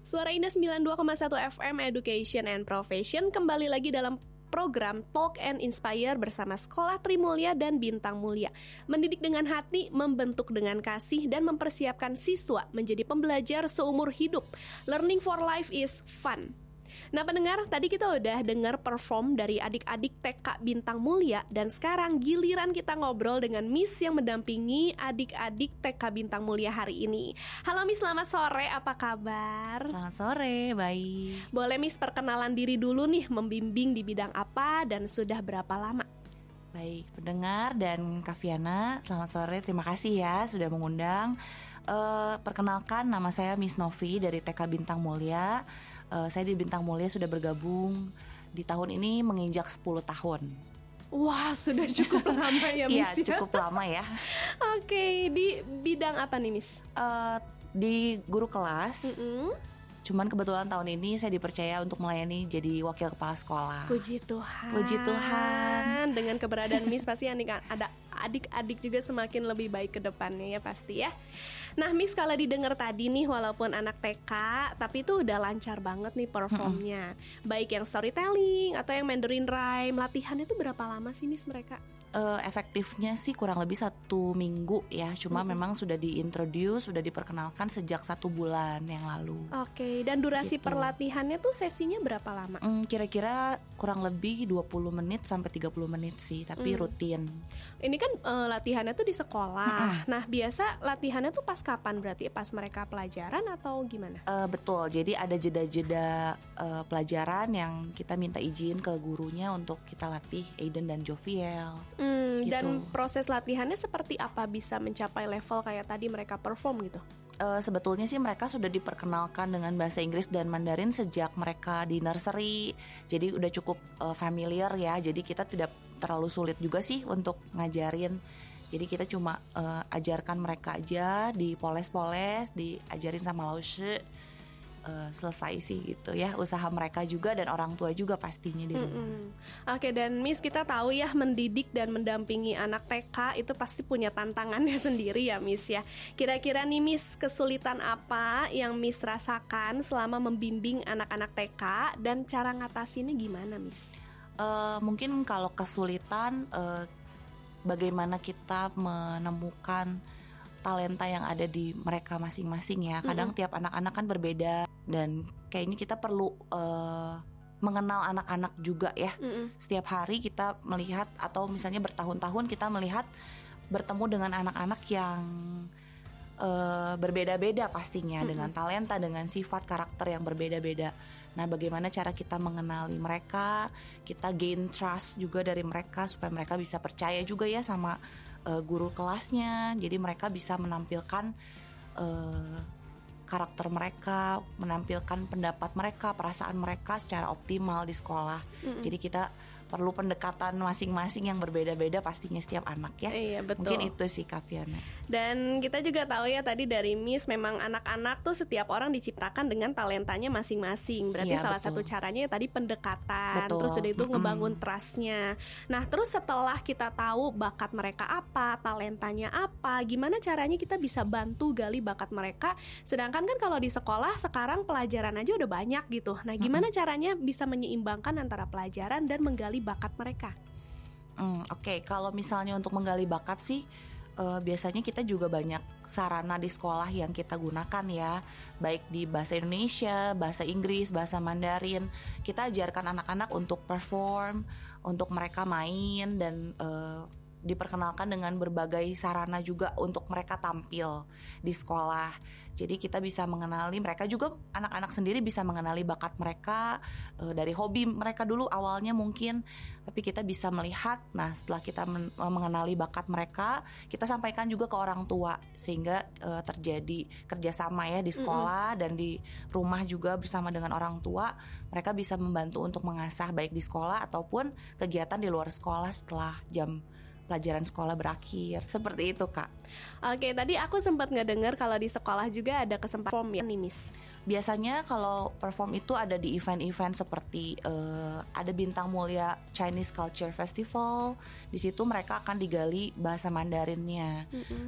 Suara Indah 92,1 FM Education and Profession kembali lagi dalam program Talk and Inspire bersama Sekolah Trimulya dan Bintang Mulia. Mendidik dengan hati, membentuk dengan kasih, dan mempersiapkan siswa menjadi pembelajar seumur hidup. Learning for life is fun. Nah pendengar, tadi kita udah dengar perform dari adik-adik TK Bintang Mulia. Dan sekarang giliran kita ngobrol dengan Miss yang mendampingi adik-adik TK Bintang Mulia hari ini. Halo Miss, selamat sore, apa kabar? Selamat sore, baik. Boleh Miss perkenalan diri dulu nih, membimbing di bidang apa dan sudah berapa lama? Baik, pendengar dan Kaviana, selamat sore, terima kasih ya sudah mengundang. Perkenalkan, nama saya Miss Novi dari TK Bintang Mulia. Saya di Bintang Mulia sudah bergabung di tahun ini menginjak 10 tahun. Wah, sudah cukup lama ya Miss. Iya, cukup lama ya. Oke, di bidang apa nih Miss? Di guru kelas. Cuman kebetulan tahun ini saya dipercaya untuk melayani jadi wakil kepala sekolah. Puji Tuhan. Puji Tuhan. Dengan keberadaan Miss pasti ada adik-adik juga semakin lebih baik ke depannya ya pasti ya. Nah Miss, kalau didengar tadi nih walaupun anak TK tapi itu udah lancar banget nih performnya. Baik yang storytelling atau yang Mandarin Rhyme. Latihannya tuh berapa lama sih Miss mereka? Efektifnya sih kurang lebih 1 minggu ya. Cuma memang sudah diintroduce, sudah diperkenalkan sejak 1 bulan yang lalu. Oke, dan durasi gitu. Perlatihannya tuh sesinya berapa lama? Kira-kira kurang lebih 20 menit sampai 30 menit sih, tapi rutin. Ini kan latihannya tuh di sekolah. Nah biasa latihannya tuh pas kapan berarti? Pas mereka pelajaran atau gimana? Betul, jadi ada jeda-jeda pelajaran yang kita minta izin ke gurunya untuk kita latih Aiden dan Joviel. Gitu. Dan proses latihannya seperti apa bisa mencapai level kayak tadi mereka perform gitu? Sebetulnya sih mereka sudah diperkenalkan dengan bahasa Inggris dan Mandarin sejak mereka di nursery. Jadi udah cukup familiar ya. Jadi kita tidak terlalu sulit juga sih untuk ngajarin. Jadi kita cuma ajarkan mereka aja, dipoles-poles, diajarin sama Laushe. Selesai sih gitu ya, usaha mereka juga dan orang tua juga pastinya di rumah. Oke, dan Miss kita tahu ya mendidik dan mendampingi anak TK itu pasti punya tantangannya sendiri ya Miss ya. Kira-kira nih Miss, kesulitan apa yang Miss rasakan selama membimbing anak-anak TK dan cara ngatasinnya gimana Miss? Mungkin kalau kesulitan bagaimana kita menemukan talenta yang ada di mereka masing-masing ya. Kadang tiap anak-anak kan berbeda dan kayaknya kita perlu mengenal anak-anak juga ya. Setiap hari kita melihat atau misalnya bertahun-tahun kita melihat bertemu dengan anak-anak yang berbeda-beda pastinya, dengan talenta, dengan sifat karakter yang berbeda-beda. Nah, bagaimana cara kita mengenali mereka, kita gain trust juga dari mereka supaya mereka bisa percaya juga ya sama guru kelasnya. Jadi mereka bisa menampilkan karakter mereka, menampilkan pendapat mereka, perasaan mereka secara optimal di sekolah. Jadi kita perlu pendekatan masing-masing yang berbeda-beda pastinya setiap anak ya. Iya, betul. Mungkin itu sih Kaviana. Dan kita juga tahu ya tadi dari Miss, memang anak-anak tuh setiap orang diciptakan dengan talentanya masing-masing. Berarti Iya, salah betul. satu caranya ya tadi pendekatan. Betul. Terus udah itu ngebangun trustnya. Nah terus setelah kita tahu bakat mereka apa, talentanya apa, gimana caranya kita bisa bantu gali bakat mereka. Sedangkan kan kalau di sekolah sekarang pelajaran aja udah banyak gitu. Nah gimana caranya bisa menyeimbangkan antara pelajaran dan menggali bakat mereka? Oke, kalau misalnya untuk menggali bakat sih biasanya kita juga banyak sarana di sekolah yang kita gunakan ya, baik di bahasa Indonesia, bahasa Inggris, bahasa Mandarin. Kita ajarkan anak-anak untuk perform, untuk mereka main dan diperkenalkan dengan berbagai sarana juga untuk mereka tampil di sekolah. Jadi kita bisa mengenali mereka juga, anak-anak sendiri bisa mengenali bakat mereka dari hobi mereka dulu awalnya mungkin, tapi kita bisa melihat. Nah setelah kita mengenali bakat mereka, kita sampaikan juga ke orang tua sehingga terjadi kerjasama ya di sekolah dan di rumah juga bersama dengan orang tua. Mereka bisa membantu untuk mengasah baik di sekolah ataupun kegiatan di luar sekolah setelah jam pelajaran sekolah berakhir. Seperti itu Kak. Oke, tadi aku sempat ngedenger kalau di sekolah juga ada kesempatan perform ya nih Miss. Biasanya kalau perform itu ada di event-event seperti ada Bintang Mulia Chinese Culture Festival. Di situ mereka akan digali bahasa Mandarinnya.